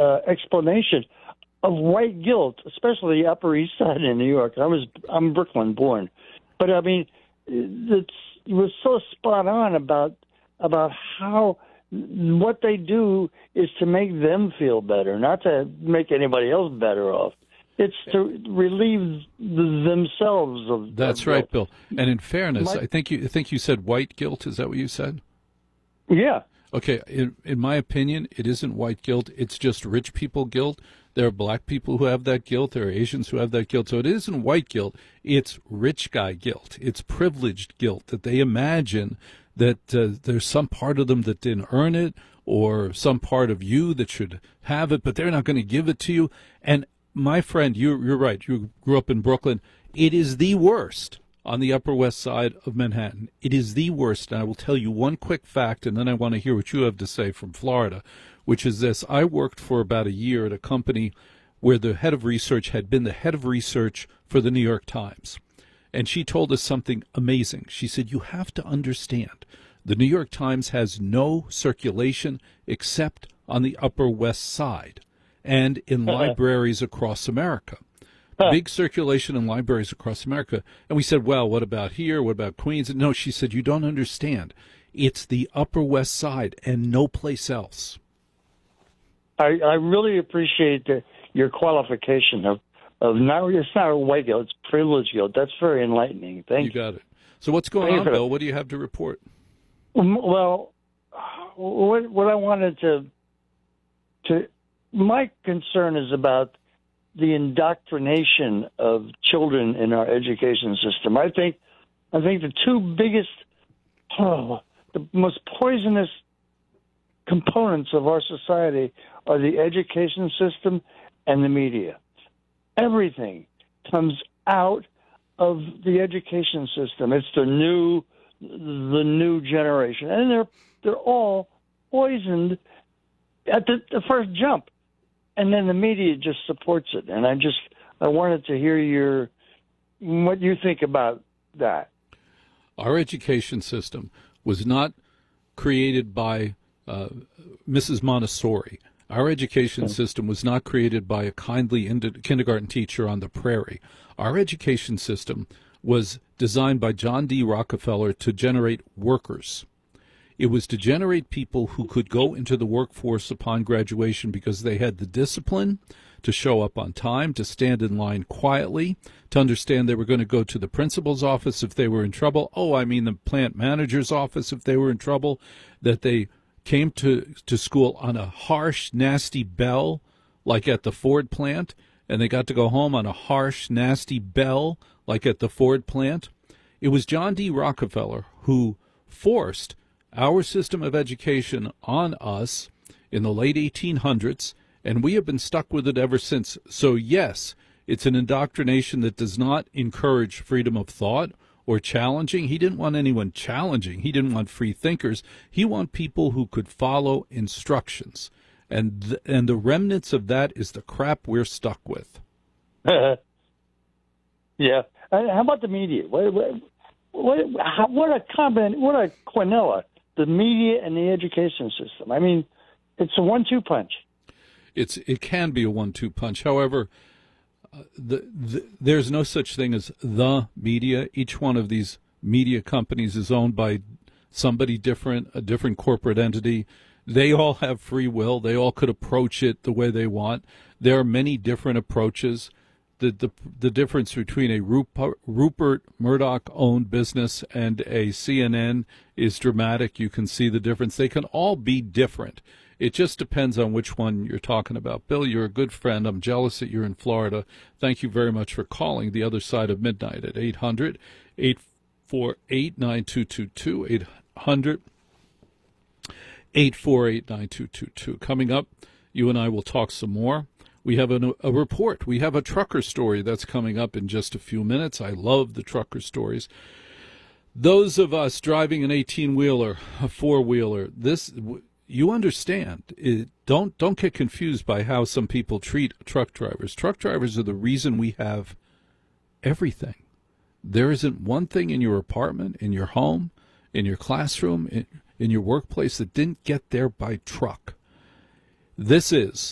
explanation of white guilt, especially the Upper East Side in New York. I'm Brooklyn born, but I mean, it was so spot on about how what they do is to make them feel better, not to make anybody else better off. It's to relieve themselves of. That's right, Bill. And in fairness, I think you said white guilt. Is that what you said? Yeah. Okay. In my opinion, it isn't white guilt. It's just rich people guilt. There are black people who have that guilt. There are Asians who have that guilt. So it isn't white guilt. It's rich guy guilt. It's privileged guilt that they imagine that there's some part of them that didn't earn it, or some part of you that should have it, but they're not going to give it to you. And my friend, you're right. You grew up in Brooklyn. It is the worst on the Upper West Side of Manhattan. It is the worst. And I will tell you one quick fact, and then I want to hear what you have to say from Florida, which is this. I worked for about a year at a company where the head of research had been the head of research for the New York Times. And she told us something amazing. She said, you have to understand, the New York Times has no circulation except on the Upper West Side and in libraries across America. Big circulation in libraries across America. And we said, well, what about here? What about Queens? And no, she said, you don't understand. It's the Upper West Side and no place else. I really appreciate your qualification of now. It's not a white guilt, it's privilege guilt. That's very enlightening. Thank you. You got it. So what's going on, Bill? What do you have to report? Well, what I wanted to my concern is about the indoctrination of children in our education system. I think the two biggest, the most poisonous components of our society are the education system and the media. Everything comes out of the education system. It's the new generation, and they're all poisoned at the first jump, and then the media just supports it. And I wanted to hear what you think about that. Our education system was not created by Mrs. Montessori. Our education system was not created by a kindly kindergarten teacher on the prairie. Our education system was designed by John D. Rockefeller to generate workers. It was to generate people who could go into the workforce upon graduation because they had the discipline to show up on time, to stand in line quietly, to understand they were going to go to the principal's office if they were in trouble. The plant manager's office if they were in trouble, that they came to school on a harsh, nasty bell, like at the Ford plant, and they got to go home on a harsh, nasty bell, like at the Ford plant. It was John D. Rockefeller who forced our system of education on us in the late 1800s, and we have been stuck with it ever since. So, yes, it's an indoctrination that does not encourage freedom of thought or challenging. He didn't want anyone challenging. He didn't want free thinkers. He wanted people who could follow instructions. And the remnants of that is the crap we're stuck with. Yeah. How about the media? What a quinella, the media and the education system. I mean, it's a 1-2 punch. It can be a 1-2 punch. However, there's no such thing as the media. Each one of these media companies is owned by somebody different, a different corporate entity. They all have free will. They all could approach it the way they want. There are many different approaches. The difference between a Rupert Murdoch-owned business and a CNN is dramatic. You can see the difference. They can all be different. It just depends on which one you're talking about. Bill, you're a good friend. I'm jealous that you're in Florida. Thank you very much for calling The Other Side of Midnight at 800-848-9222, 800-848-9222. Coming up, you and I will talk some more. We have a report. We have a trucker story that's coming up in just a few minutes. I love the trucker stories. Those of us driving an 18-wheeler, a four-wheeler, you understand. Don't get confused by how some people treat truck drivers. Truck drivers are the reason we have everything. There isn't one thing in your apartment, in your home, in your classroom, in your workplace that didn't get there by truck. This is